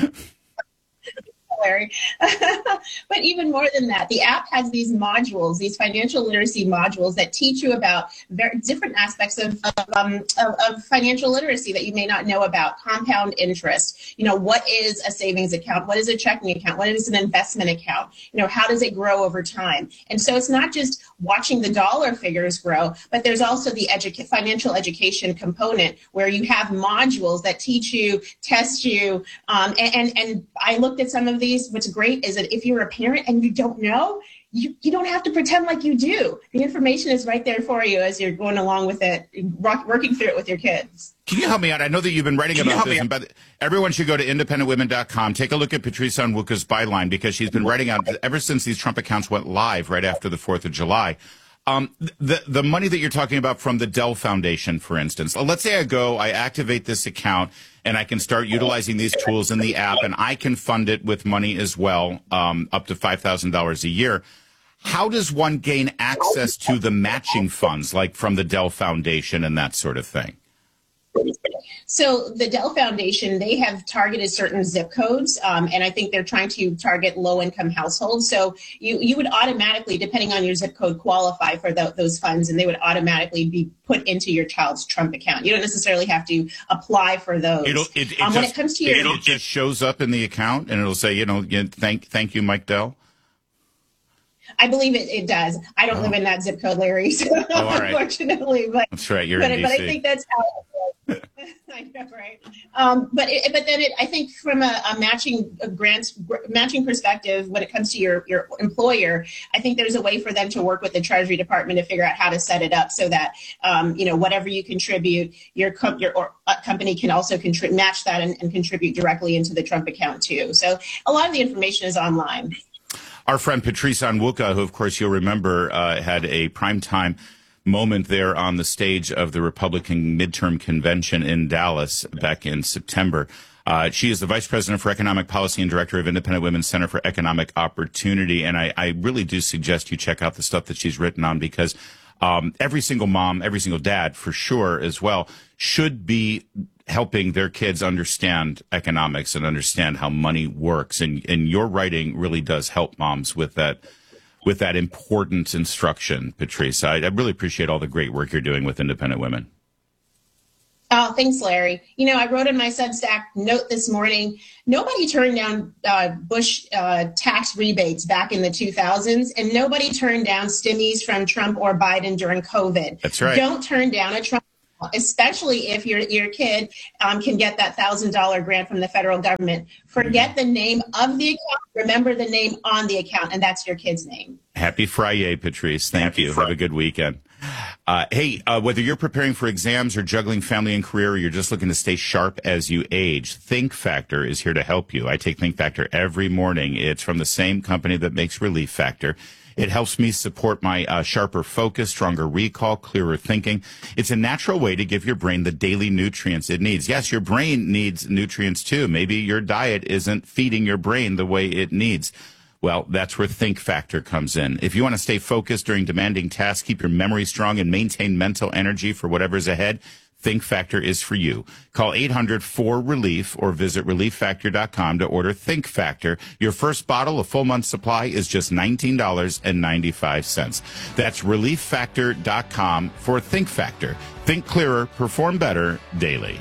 Larry. But even more than that, the app has these modules, these financial literacy modules that teach you about very different aspects of, of, um, of, of financial literacy that you may not know about. Compound interest. You know, what is a savings account? What is a checking account? What is an investment account? You know, how does it grow over time? And so it's not just watching the dollar figures grow, but there's also the edu- financial education component where you have modules that teach you, test you, um, and, and, and I looked at some of these. What's great is that if you're a parent and you don't know, you, you don't have to pretend like you do. The information is right there for you as you're going along with it, working through it with your kids. Can you help me out? I know that you've been writing Can about this, and but everyone should go to independent women dot com. Take a look at Patrice Onwuka's byline, because she's been writing out ever since these Trump accounts went live right after the fourth of July. Um, the, the money that you're talking about from the Dell Foundation, for instance, let's say I go, I activate this account, and I can start utilizing these tools in the app, and I can fund it with money as well, um, up to five thousand dollars a year. How does one gain access to the matching funds, like from the Dell Foundation and that sort of thing? So the Dell Foundation, they have targeted certain zip codes, um, and I think they're trying to target low-income households. So you, you would automatically, depending on your zip code, qualify for the, those funds, and they would automatically be put into your child's Trump account. You don't necessarily have to apply for those. It'll, it, it um, just, when it comes to your, it just shows up in the account, and it'll say, you know, thank, thank you, Mike Dell. I believe it, it does. I don't oh. live in that zip code, Larry, so oh, right. unfortunately. But that's right. You're but, in but D C. I think that's how it I know, right? Um, but it, but then it, I think from a, a matching a grant matching perspective, when it comes to your your employer, I think there's a way for them to work with the Treasury Department to figure out how to set it up so that um, you know, whatever you contribute, your com- your or, uh, company can also contri- match that and, and contribute directly into the Trump account too. So a lot of the information is online. Our friend Patrice Onwuka, who, of course, you'll remember, uh, had a primetime moment there on the stage of the Republican midterm convention in Dallas back in September. Uh, she is the Vice President for Economic Policy and Director of Independent Women's Center for Economic Opportunity. And I, I really do suggest you check out the stuff that she's written on, because um, every single mom, every single dad, for sure, as well, should be helping their kids understand economics and understand how money works. And, and your writing really does help moms with that with that important instruction, Patrice. I, I really appreciate all the great work you're doing with independent women. Oh, thanks, Larry. You know, I wrote in my Substack note this morning, nobody turned down uh, Bush uh, tax rebates back in the two thousands, and nobody turned down stimmies from Trump or Biden during COVID. That's right. Don't turn down a Trump, especially if your your kid um, can get that one thousand dollars grant from the federal government. Forget the name of the account. Remember the name on the account, and that's your kid's name. Happy Friday, Patrice. Thank Happy you. Friday. Have a good weekend. Uh, hey, uh, whether you're preparing for exams or juggling family and career, or you're just looking to stay sharp as you age, Think Factor is here to help you. I take Think Factor every morning. It's from the same company that makes Relief Factor. It helps me support my uh, sharper focus, stronger recall, clearer thinking. It's a natural way to give your brain the daily nutrients it needs. Yes, your brain needs nutrients too. Maybe your diet isn't feeding your brain the way it needs. Well, that's where Think Factor comes in. If you want to stay focused during demanding tasks, keep your memory strong, and maintain mental energy for whatever's ahead, Think Factor is for you. Call eight hundred four relief or visit relief factor dot com to order Think Factor. Your first bottle, a full month supply, is just nineteen dollars and ninety-five cents. That's relief factor dot com for Think Factor. Think clearer, perform better daily.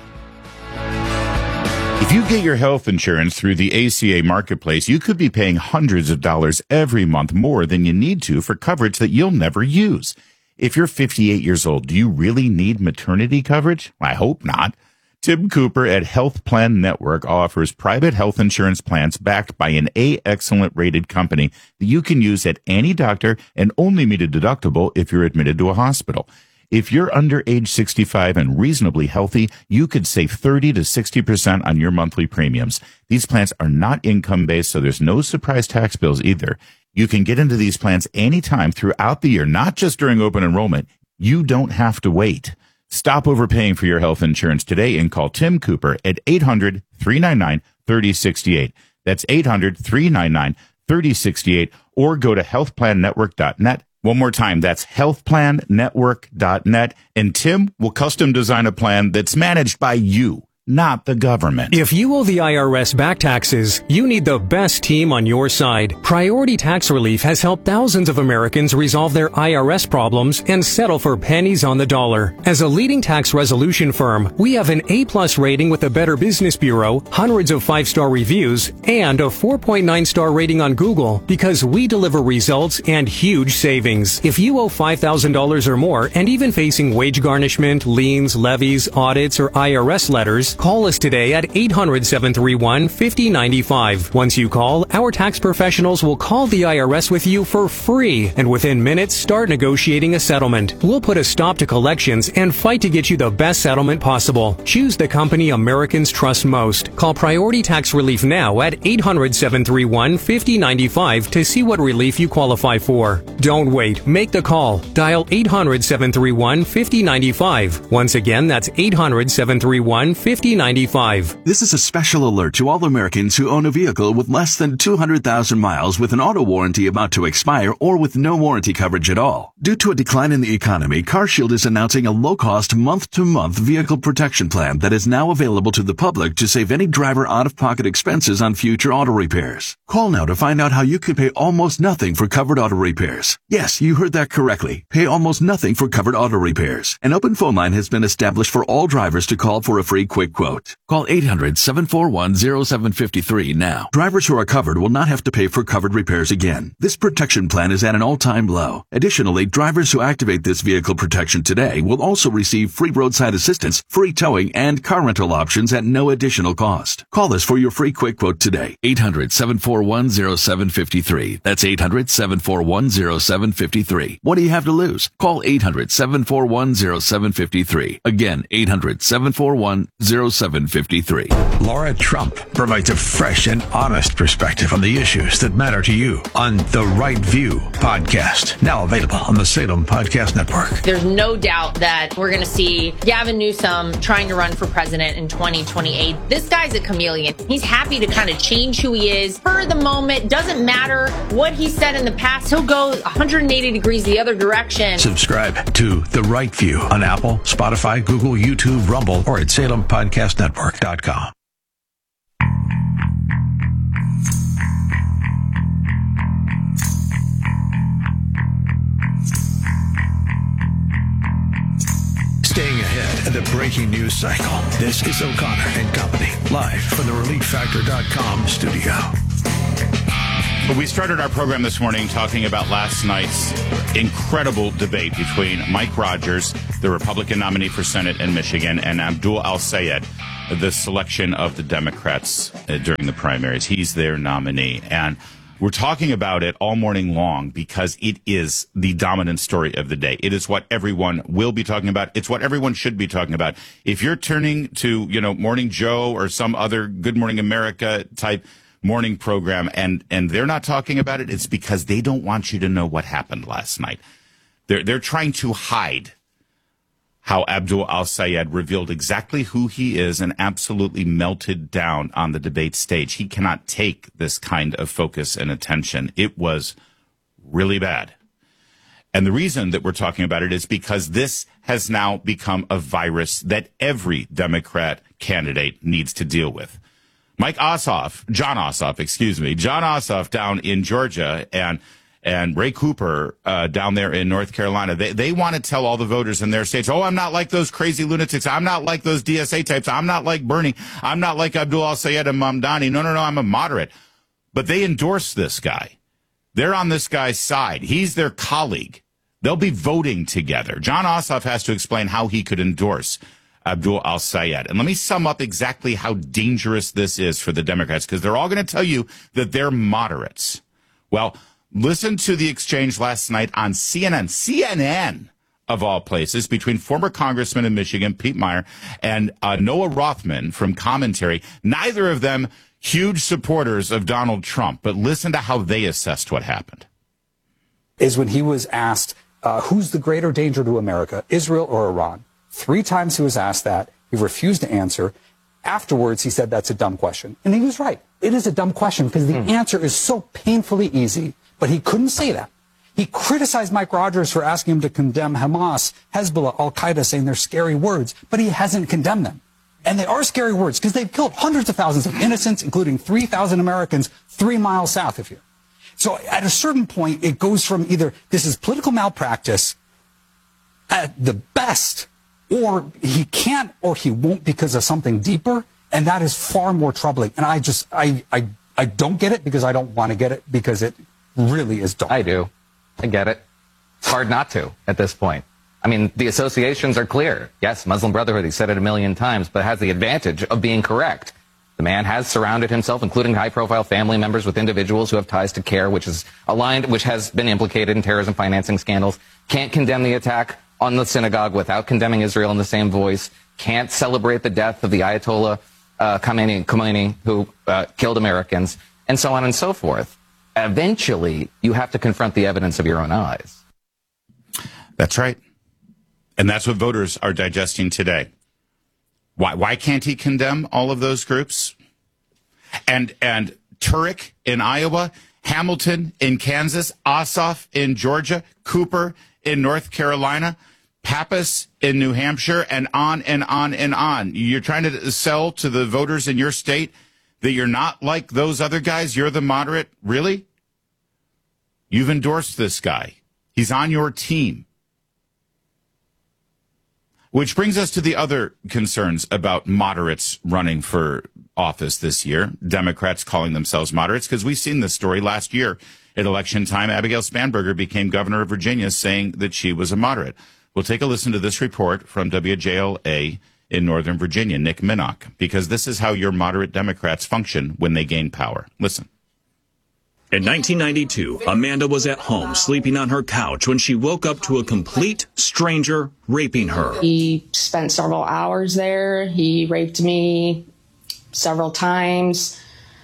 If you get your health insurance through the A C A Marketplace, you could be paying hundreds of dollars every month more than you need to for coverage that you'll never use. If you're fifty-eight years old, do you really need maternity coverage? I hope not. Tim Cooper at Health Plan Network offers private health insurance plans backed by an A Excellent rated company that you can use at any doctor and only meet a deductible if you're admitted to a hospital. If you're under age sixty-five and reasonably healthy, you could save thirty to sixty percent on your monthly premiums. These plans are not income-based, so there's no surprise tax bills either. You can get into these plans anytime throughout the year, not just during open enrollment. You don't have to wait. Stop overpaying for your health insurance today and call Tim Cooper at eight hundred, three nine nine, three oh six eight. That's eight hundred, three nine nine, three oh six eight, or go to health plan network dot net. One more time, that's health plan network dot net, and Tim will custom design a plan that's managed by you, not the government. If you owe the I R S back taxes, you need the best team on your side. Priority Tax Relief has helped thousands of Americans resolve their I R S problems and settle for pennies on the dollar. As a leading tax resolution firm, we have an A-plus rating with the Better Business Bureau, hundreds of five-star reviews, and a four point nine star rating on Google because we deliver results and huge savings. If you owe five thousand dollars or more and even facing wage garnishment, liens, levies, audits, or I R S letters, call us today at eight hundred, seven three one, five oh nine five. Once you call, our tax professionals will call the I R S with you for free, and within minutes start negotiating a settlement. We'll put a stop to collections and fight to get you the best settlement possible. Choose the company Americans trust most. Call Priority Tax Relief now at eight hundred, seven three one, five oh nine five to see what relief you qualify for. Don't wait. Make the call. Dial eight hundred, seven three one, five oh nine five. Once again, that's eight hundred, seven three one, five oh nine five. This is a special alert to all Americans who own a vehicle with less than two hundred thousand miles with an auto warranty about to expire or with no warranty coverage at all. Due to a decline in the economy, CarShield is announcing a low-cost month-to-month vehicle protection plan that is now available to the public to save any driver out-of-pocket expenses on future auto repairs. Call now to find out how you could pay almost nothing for covered auto repairs. Yes, you heard that correctly. Pay almost nothing for covered auto repairs. An open phone line has been established for all drivers to call for a free quick quote. Call eight hundred, seven four one, oh seven five three now. Drivers who are covered will not have to pay for covered repairs again. This protection plan is at an all-time low. Additionally, drivers who activate this vehicle protection today will also receive free roadside assistance, free towing, and car rental options at no additional cost. Call us for your free quick quote today. eight hundred, seven four one, oh seven five three. That's eight hundred, seven four one, oh seven five three. What do you have to lose? Call eight hundred, seven four one, oh seven five three. Again, eight hundred, seven four one, oh oh seven five three. Laura Trump provides a fresh and honest perspective on the issues that matter to you on The Right View podcast. Now available on the Salem Podcast Network. There's no doubt that we're going to see Gavin Newsom trying to run for president in twenty twenty-eight. This guy's a chameleon. He's happy to kind of change who he is for the moment. Doesn't matter what he said in the past. He'll go one hundred eighty degrees the other direction. Subscribe to The Right View on Apple, Spotify, Google, YouTube, Rumble, or at salem podcast network dot com. Staying ahead of the breaking news cycle. This is O'Connor and Company, live from the relief factor dot com studio. We started our program this morning talking about last night's incredible debate between Mike Rogers, the Republican nominee for Senate in Michigan, and Abdul El-Sayed, the selection of the Democrats uh, during the primaries. He's their nominee. And we're talking about it all morning long because it is the dominant story of the day. It is what everyone will be talking about. It's what everyone should be talking about. If you're turning to, you know, Morning Joe or some other Good Morning America type morning program and and they're not talking about it, it's because they don't want you to know what happened last night. They're they're trying to hide how Abdul El-Sayed revealed exactly who he is and absolutely melted down on the debate stage. He cannot take this kind of focus and attention. It was really bad. And the reason that we're talking about it is because this has now become a virus that every Democrat candidate needs to deal with. Mike Ossoff, Jon Ossoff, excuse me, Jon Ossoff down in Georgia and and Ray Cooper uh, down there in North Carolina, they, they want to tell all the voters in their states, oh, I'm not like those crazy lunatics. I'm not like those D S A types. I'm not like Bernie. I'm not like Abdul El-Sayed and Mamdani. No, no, no, I'm a moderate. But they endorse this guy. They're on this guy's side. He's their colleague. They'll be voting together. Jon Ossoff has to explain how he could endorse Abdul El-Sayed. And let me sum up exactly how dangerous this is for the Democrats, because they're all going to tell you that they're moderates. Well, listen to the exchange last night on C N N. C N N, of all places, between former Congressman in Michigan, Pete Meyer, and uh, Noah Rothman from Commentary. Neither of them huge supporters of Donald Trump, but listen to how they assessed what happened. Is when he was asked, uh, who's the greater danger to America, Israel or Iran? Three times he was asked that. He refused to answer. Afterwards, he said that's a dumb question. And he was right. It is a dumb question because the mm. answer is so painfully easy, but he couldn't say that. He criticized Mike Rogers for asking him to condemn Hamas, Hezbollah, Al-Qaeda, saying they're scary words, but he hasn't condemned them. And they are scary words because they've killed hundreds of thousands of innocents, including three thousand Americans three miles south of here. So at a certain point, it goes from either this is political malpractice at the best, or he can't or he won't because of something deeper, and that is far more troubling. And I just, I, I, I don't get it because I don't want to get it because it really is dark. I do. I get it. It's hard not to at this point. I mean, the associations are clear. Yes, Muslim Brotherhood, he said it a million times, but it has the advantage of being correct. The man has surrounded himself, including high-profile family members, with individuals who have ties to CAIR, which is aligned, which has been implicated in terrorism financing scandals. Can't condemn the attack on the synagogue without condemning Israel in the same voice. Can't celebrate the death of the Ayatollah uh, Khomeini, Khomeini, who uh, killed Americans, and so on and so forth. Eventually, you have to confront the evidence of your own eyes. That's right. And that's what voters are digesting today. Why why can't he condemn all of those groups? And and Turek in Iowa, Hamilton in Kansas, Ossoff in Georgia, Cooper in North Carolina, Pappas in New Hampshire, and on and on and on. You're trying to sell to the voters in your state that you're not like those other guys? You're the moderate? Really? You've endorsed this guy. He's on your team. Which brings us to the other concerns about moderates running for office this year. Democrats calling themselves moderates, because we've seen this story last year at election time. Abigail Spanberger became governor of Virginia saying that she was a moderate. We'll take a listen to this report from W J L A in Northern Virginia, Nick Minnock, because this is how your moderate Democrats function when they gain power. Listen. In nineteen ninety-two, Amanda was at home sleeping on her couch when she woke up to a complete stranger raping her. He spent several hours there. He raped me several times.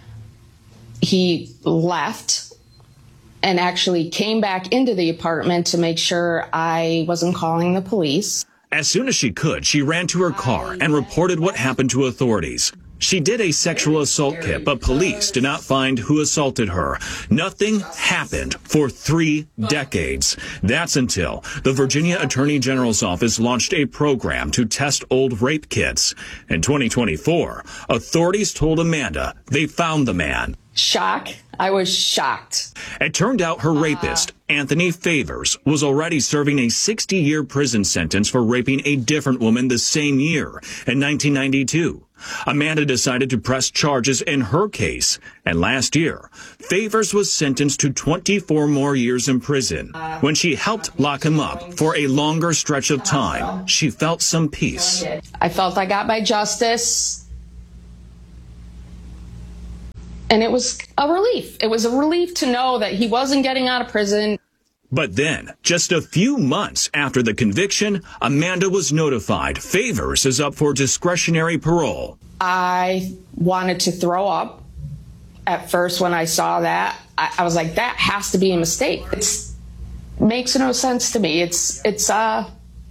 He left and actually came back into the apartment to make sure I wasn't calling the police. As soon as she could, she ran to her car and reported what happened to authorities. She did a sexual assault kit, but police did not find who assaulted her. Nothing happened for three decades. That's until the Virginia Attorney General's office launched a program to test old rape kits. In twenty twenty-four, authorities told Amanda they found the man. Shock. I was shocked. It turned out her rapist, Anthony Favors, was already serving a sixty-year prison sentence for raping a different woman the same year, in nineteen ninety-two. Amanda decided to press charges in her case, and last year, Favors was sentenced to twenty-four more years in prison. When she helped lock him up for a longer stretch of time, she felt some peace. I felt I got my justice, and it was a relief. It was a relief to know that he wasn't getting out of prison. But then, just a few months after the conviction, Amanda was notified Favors is up for discretionary parole. I wanted to throw up at first when I saw that. I, I was like, that has to be a mistake. It makes no sense to me. It's, it's, uh...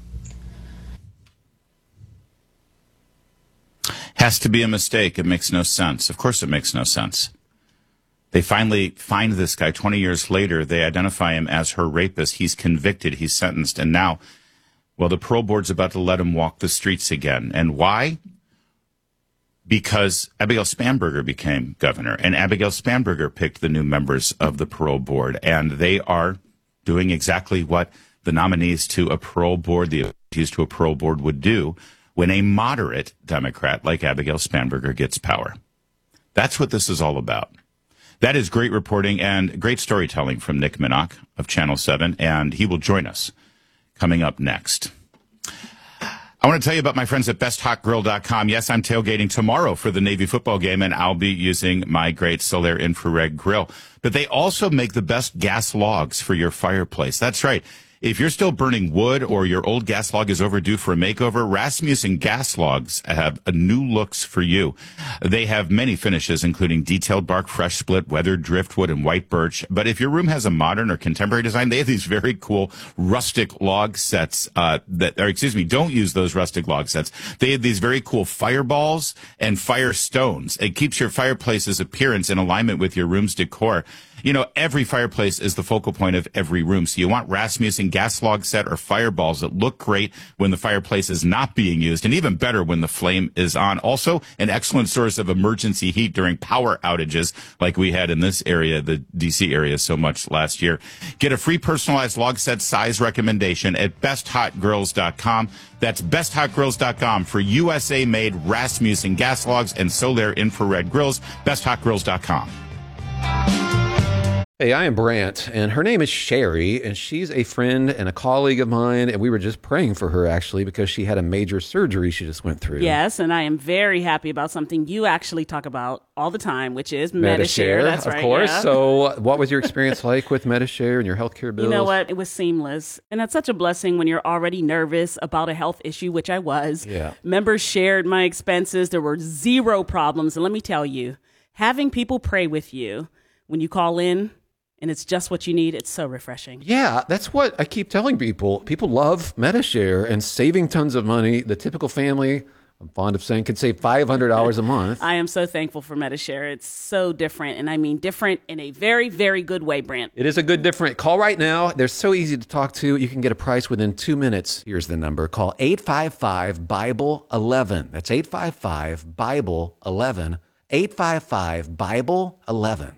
Has to be a mistake. It makes no sense. Of course it makes no sense. They finally find this guy twenty years later. They identify him as her rapist. He's convicted. He's sentenced. And now, well, the parole board's about to let him walk the streets again. And why? Because Abigail Spanberger became governor. And Abigail Spanberger picked the new members of the parole board. And they are doing exactly what the nominees to a parole board, the appointees to a parole board would do when a moderate Democrat like Abigail Spanberger gets power. That's what this is all about. That is great reporting and great storytelling from Nick Minnock of Channel seven, and he will join us coming up next. I want to tell you about my friends at best hot grill dot com. Yes, I'm tailgating tomorrow for the Navy football game, and I'll be using my great Solaire infrared grill. But they also make the best gas logs for your fireplace. That's right. If you're still burning wood or your old gas log is overdue for a makeover, Rasmussen gas logs have a new looks for you. They have many finishes, including detailed bark, fresh split, weathered driftwood, and white birch. But if your room has a modern or contemporary design, they have these very cool rustic log sets uh, that, or excuse me, don't use those rustic log sets. They have these very cool fireballs and fire stones. It keeps your fireplace's appearance in alignment with your room's decor. You know, every fireplace is the focal point of every room. So you want Rasmussen gas log set or fireballs that look great when the fireplace is not being used, and even better when the flame is on. Also, an excellent source of emergency heat during power outages like we had in this area, the D C area, so much last year. Get a free personalized log set size recommendation at best hot grills dot com. That's best hot grills dot com for U S A-made Rasmussen gas logs and Solaire infrared grills. best hot grills dot com. Hey, I am Brant, and her name is Sherry, and she's a friend and a colleague of mine, and we were just praying for her, actually, because she had a major surgery she just went through. Yes, and I am very happy about something you actually talk about all the time, which is Medi-Share. That's of right, course. yeah. So what was your experience like with Medi-Share and your healthcare bills? You know what? It was seamless, and it's such a blessing when you're already nervous about a health issue, which I was. Yeah. Members shared my expenses. There were zero problems, and let me tell you, having people pray with you when you call in, and it's just what you need, it's so refreshing. Yeah, that's what I keep telling people. People love Medi-Share and saving tons of money. The typical family, I'm fond of saying, could save five hundred dollars a month. I am so thankful for Medi-Share. It's so different, and I mean different in a very, very good way, Brant. It is a good different. Call right now. They're so easy to talk to. You can get a price within two minutes. Here's the number. Call eight five five, Bible eleven. That's eight five five, Bible eleven. eight five five, Bible eleven.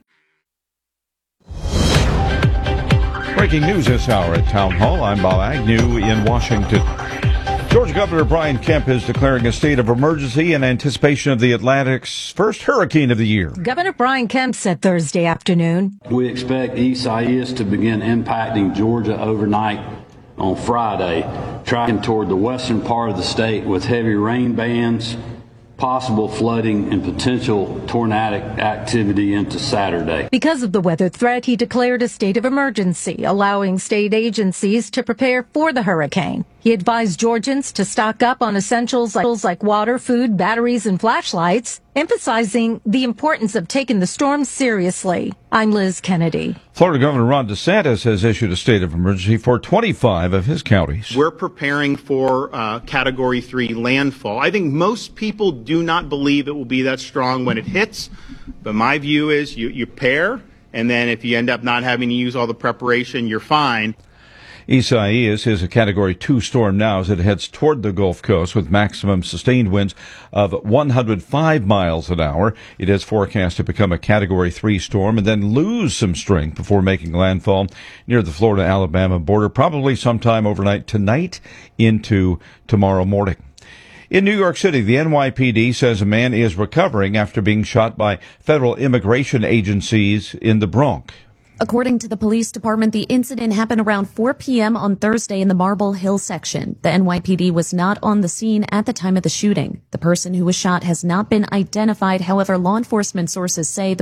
Breaking news this hour at Town Hall. I'm Bob Agnew in Washington. Georgia Governor Brian Kemp is declaring a state of emergency in anticipation of the Atlantic's first hurricane of the year. Governor Brian Kemp said Thursday afternoon, we expect Isaias to begin impacting Georgia overnight on Friday, tracking toward the western part of the state with heavy rain bands, possible flooding and potential tornadic activity into Saturday. Because of the weather threat, he declared a state of emergency, allowing state agencies to prepare for the hurricane. He advised Georgians to stock up on essentials like, like water, food, batteries, and flashlights, emphasizing the importance of taking the storm seriously. I'm Liz Kennedy. Florida Governor Ron DeSantis has issued a state of emergency for twenty-five of his counties. We're preparing for uh, Category three landfall. I think most people do not believe it will be that strong when it hits, but my view is you, you prepare, and then if you end up not having to use all the preparation, you're fine. Isaias is a Category two storm now as it heads toward the Gulf Coast with maximum sustained winds of one hundred five miles an hour. It is forecast to become a Category three storm and then lose some strength before making landfall near the Florida-Alabama border, probably sometime overnight tonight into tomorrow morning. In New York City, the N Y P D says a man is recovering after being shot by federal immigration agencies in the Bronx. According to the police department, the incident happened around four p.m. on Thursday in the Marble Hill section. The N Y P D was not on the scene at the time of the shooting. The person who was shot has not been identified. However, law enforcement sources say the